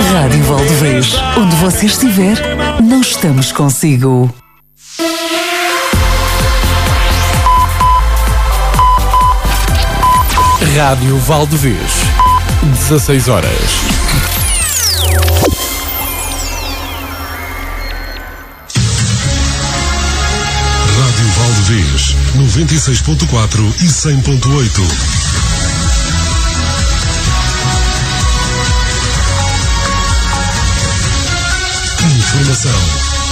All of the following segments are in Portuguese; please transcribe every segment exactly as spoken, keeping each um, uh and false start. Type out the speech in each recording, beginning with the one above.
Rádio Valdevez, onde você estiver, nós estamos consigo. Rádio Valdevez, dezasseis horas. Rádio Valdevez, noventa e seis ponto quatro e cem ponto oito. Informação.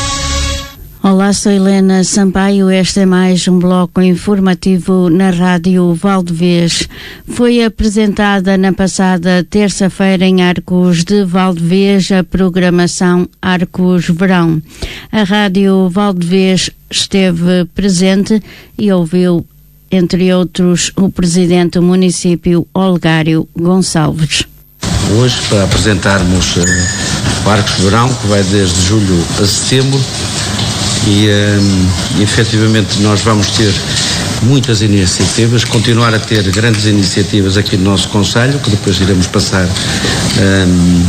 Olá, sou Helena Sampaio. Este é mais um bloco informativo na Rádio Valdevez. Foi apresentada na passada terça-feira em Arcos de Valdevez a programação Arcos Verão. A Rádio Valdevez esteve presente e ouviu, entre outros, o presidente do município, Olegário Gonçalves. Hoje, para apresentarmos uh, o Arcos Verão, que vai desde julho a setembro, e um, efetivamente nós vamos ter muitas iniciativas, continuar a ter grandes iniciativas aqui no nosso concelho, que depois iremos passar, um,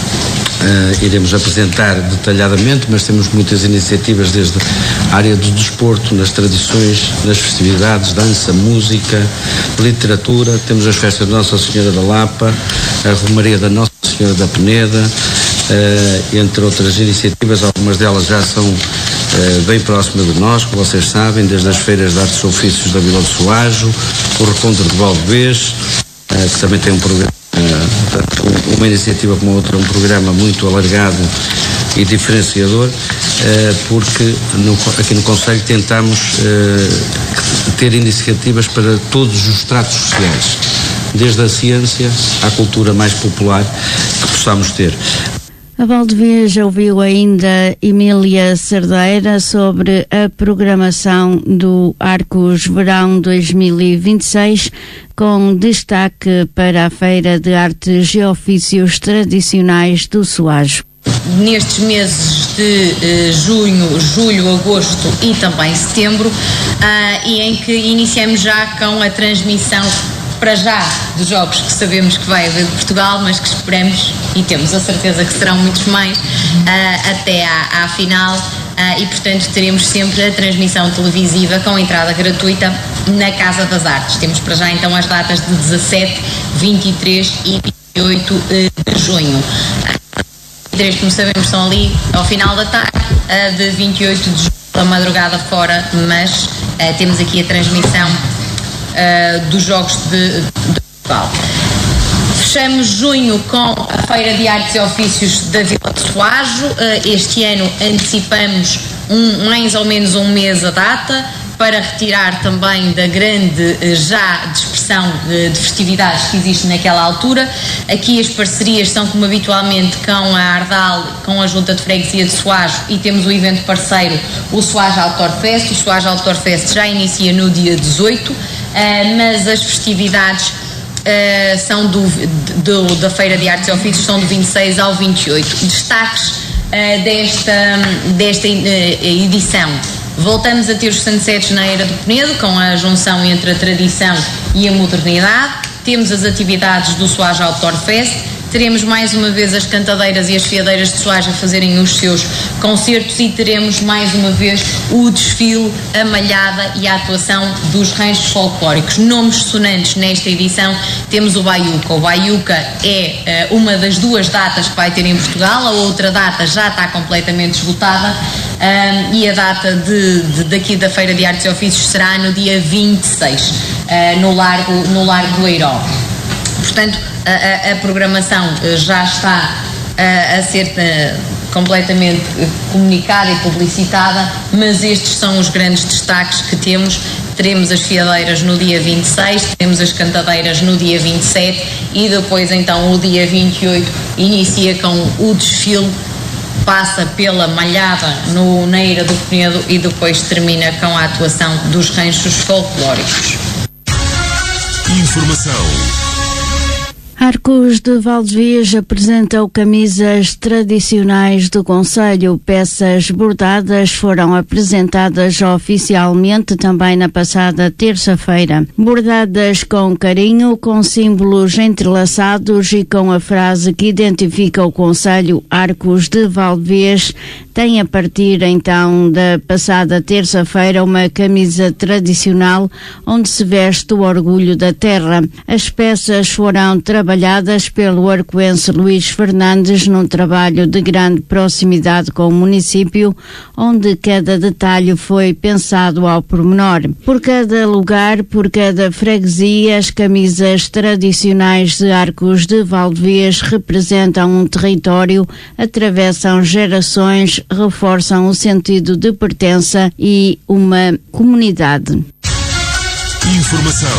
uh, iremos apresentar detalhadamente, mas temos muitas iniciativas desde a área do desporto, nas tradições, nas festividades, dança, música, literatura. Temos as festas de Nossa Senhora da Lapa, a Romaria da Nossa Senhora da Peneda, uh, entre outras iniciativas. Algumas delas já são uh, bem próximas de nós, como vocês sabem, desde as feiras de artes e ofícios da Vila do Soajo, o Recontro de Valdevez, uh, que também tem um programa, uh, uma iniciativa como a outra, um programa muito alargado e diferenciador, uh, porque no, aqui no Concelho tentamos uh, ter iniciativas para todos os estratos sociais, desde a ciência à cultura mais popular que possamos ter. A Valdevez ouviu ainda Emília Cerdeira sobre a programação do Arcos Verão dois mil e vinte e seis, com destaque para a Feira de Artes e Ofícios Tradicionais do Soajo. Nestes meses de eh, junho, julho, agosto e também setembro, ah, e em que iniciamos já com a transmissão para já dos jogos que sabemos que vai haver de Portugal, mas que esperamos e temos a certeza que serão muitos mais, uh, até à, à final, uh, e portanto teremos sempre a transmissão televisiva com entrada gratuita na Casa das Artes. Temos para já então as datas de dezassete, vinte e três e vinte e oito de junho. vinte e três, como sabemos, estão ali ao final da tarde, uh, de vinte e oito de junho, a madrugada fora, mas uh, temos aqui a transmissão Uh, dos Jogos de, de Portugal. Fechamos junho com a Feira de Artes e Ofícios da Vila de Soajo. Uh, este ano antecipamos um, mais ou menos um mês a data, para retirar também da grande uh, já dispersão de, de festividades que existe naquela altura. Aqui as parcerias são, como habitualmente, com a Ardal, com a Junta de Freguesia de Soajo, e temos o evento parceiro, o Soajo Outdoor Fest. O Soajo Outdoor Fest já inicia no dia dezoito, Uh, mas as festividades uh, são do, do, da Feira de Artes e Ofícios são do vinte e seis ao vinte e oito. Destaques uh, desta, desta uh, edição: voltamos a ter os sunsets na Eira do Penedo, com a junção entre a tradição e a modernidade. Temos as atividades do Soajo Outdoor Fest. Teremos mais uma vez as cantadeiras e as fiadeiras de Soajo a fazerem os seus concertos, e teremos mais uma vez o desfile, a malhada e a atuação dos ranchos folclóricos. Nomes sonantes nesta edição: temos o Baiuca. O Baiuca é uh, uma das duas datas que vai ter em Portugal, a outra data já está completamente esgotada, uh, e a data de, de, daqui da Feira de Artes e Ofícios será no dia vinte e seis, uh, no Largo, no Largo do Eiró. Portanto, a, a, a programação já está a, a ser a, completamente comunicada e publicitada, mas estes são os grandes destaques que temos. Teremos as fiadeiras no dia vinte e seis, teremos as cantadeiras no dia vinte e sete, e depois então o dia vinte e oito inicia com o desfile, passa pela malhada no, na Eira do Penedo e depois termina com a atuação dos ranchos folclóricos. Informação. Arcos de Valdevez apresentou camisas tradicionais do concelho. Peças bordadas foram apresentadas oficialmente também na passada terça-feira. Bordadas com carinho, com símbolos entrelaçados e com a frase que identifica o concelho Arcos de Valdevez, tem a partir então da passada terça-feira uma camisa tradicional onde se veste o orgulho da terra. As peças foram trabalhadas pelo arcoense Luís Fernandes num trabalho de grande proximidade com o município, onde cada detalhe foi pensado ao pormenor. Por cada lugar, por cada freguesia, as camisas tradicionais de Arcos de Valdevez representam um território, atravessam gerações, reforçam o sentido de pertença e uma comunidade. Informação.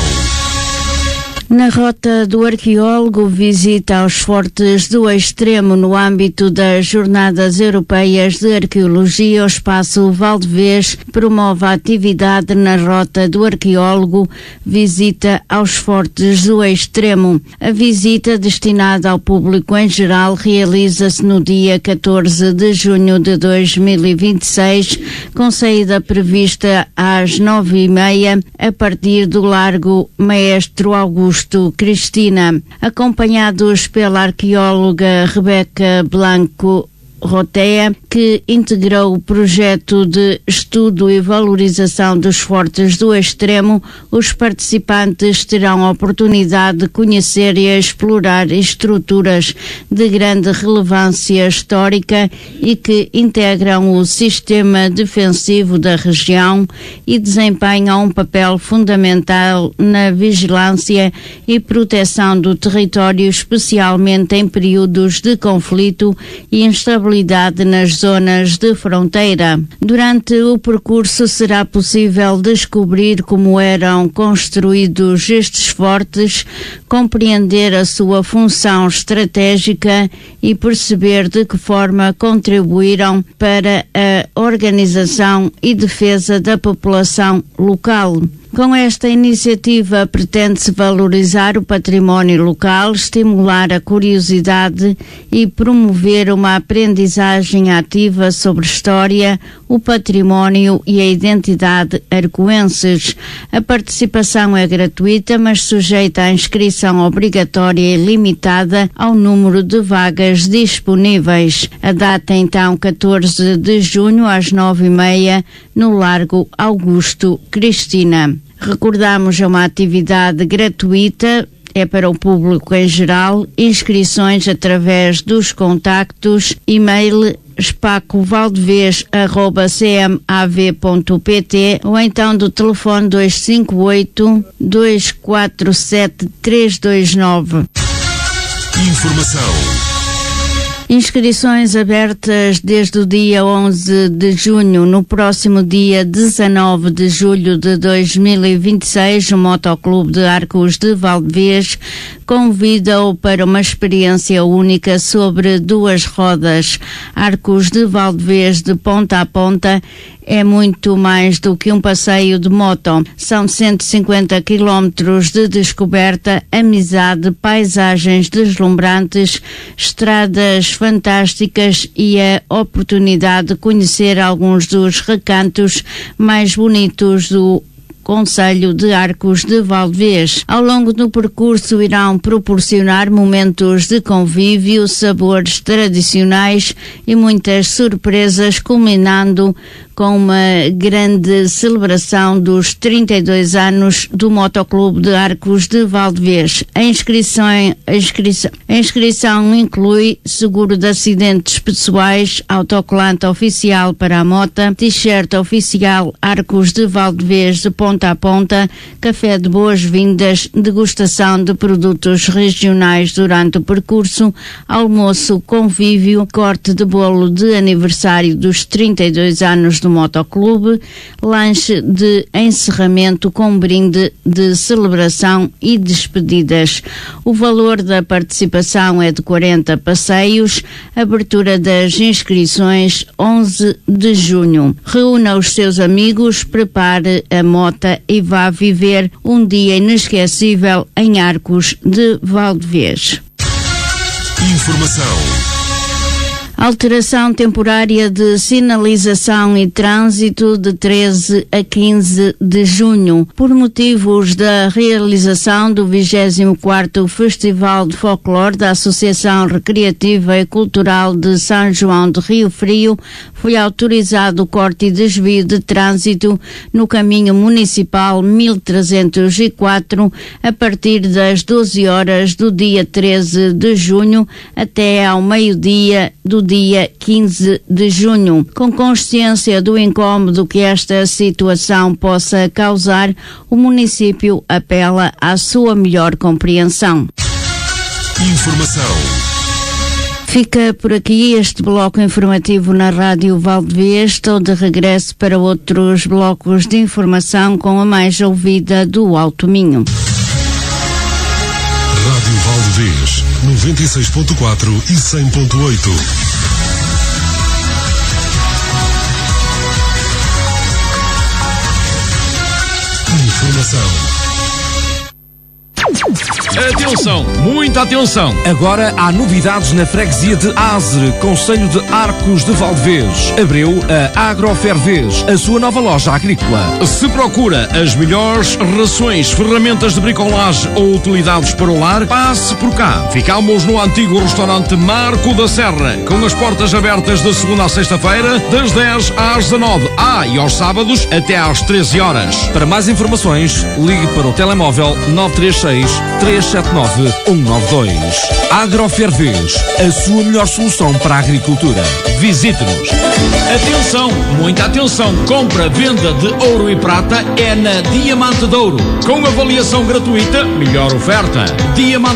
Na rota do arqueólogo, visita aos fortes do Extremo no âmbito das Jornadas Europeias de Arqueologia. O Espaço Valdevez promove a atividade na rota do arqueólogo, visita aos fortes do Extremo. A visita, destinada ao público em geral, realiza-se no dia catorze de junho de dois mil e vinte e seis, com saída prevista às nove e meia, a partir do Largo Maestro Augusto Cristina, acompanhados pela arqueóloga Rebeca Blanco Rotea, que integrou o projeto de estudo e valorização dos fortes do Extremo. Os participantes terão a oportunidade de conhecer e explorar estruturas de grande relevância histórica e que integram o sistema defensivo da região e desempenham um papel fundamental na vigilância e proteção do território, especialmente em períodos de conflito e instabilidade nas zonas de fronteira. Durante o percurso será possível descobrir como eram construídos estes fortes, compreender a sua função estratégica e perceber de que forma contribuíram para a organização e defesa da população local. Com esta iniciativa pretende-se valorizar o património local, estimular a curiosidade e promover uma aprendizagem ativa sobre história, o património e a identidade arcoenses. A participação é gratuita, mas sujeita à inscrição obrigatória e limitada ao número de vagas disponíveis. A data é então catorze de junho às nove e meia no Largo Augusto Cristina. Recordamos, é uma atividade gratuita, é para o público em geral. Inscrições através dos contactos e-mail espacovaldevez arroba c m a v ponto p t ou então do telefone dois cinco oito, dois quatro sete, três dois nove. Informação. Inscrições abertas desde o dia onze de junho. No próximo dia dezanove de julho de dois mil e vinte e seis, o Motoclube de Arcos de Valdevez convida-o para uma experiência única sobre duas rodas. Arcos de Valdevez, de ponta a ponta, é muito mais do que um passeio de moto. São cento e cinquenta quilómetros de descoberta, amizade, paisagens deslumbrantes, estradas fantásticas e a oportunidade de conhecer alguns dos recantos mais bonitos do Concelho de Arcos de Valdevez. Ao longo do percurso irão proporcionar momentos de convívio, sabores tradicionais e muitas surpresas, culminando com uma grande celebração dos trinta e dois anos do Motoclube de Arcos de Valdevez. A inscrição, a inscrição, a inscrição inclui seguro de acidentes pessoais, autocolante oficial para a mota, t-shirt oficial Arcos de Valdevez de ponta a ponta, café de boas-vindas, degustação de produtos regionais durante o percurso, almoço, convívio, corte de bolo de aniversário dos trinta e dois anos do Motoclube, lanche de encerramento com brinde de celebração e despedidas. O valor da participação é de quarenta passeios, abertura das inscrições onze de junho. Reúna os seus amigos, prepare a mota e vá viver um dia inesquecível em Arcos de Valdevez. Informação. Alteração temporária de sinalização e trânsito de treze a quinze de junho, por motivos da realização do vigésimo quarto Festival de Folclore da Associação Recreativa e Cultural de São João de Rio Frio. Foi autorizado o corte e desvio de trânsito no caminho municipal mil trezentos e quatro a partir das doze horas do dia treze de junho até ao meio-dia do dia quinze de junho. Com consciência do incômodo que esta situação possa causar, o município apela à sua melhor compreensão. Informação. Fica por aqui este bloco informativo na Rádio Valdevez. Estou de regresso para outros blocos de informação com a mais ouvida do Alto Minho. Rádio Valdevez, noventa e seis ponto quatro e cem ponto oito. Informação. Atenção, muita atenção! Agora há novidades na freguesia de Azre, concelho de Arcos de Valdevez. Abriu a Agrofervez, a sua nova loja agrícola. Se procura as melhores rações, ferramentas de bricolagem ou utilidades para o lar, passe por cá. Ficamos no antigo restaurante Marco da Serra, com as portas abertas de segunda a sexta-feira, das dez às dezanove. Ah, e aos sábados até às treze horas. Para mais informações, ligue para o telemóvel nove três seis, três sete nove, um nove dois. Agrofervez, a sua melhor solução para a agricultura. Visite-nos. Atenção, muita atenção. Compra, venda de ouro e prata é na Diamante de Ouro. Com avaliação gratuita, melhor oferta. Diamante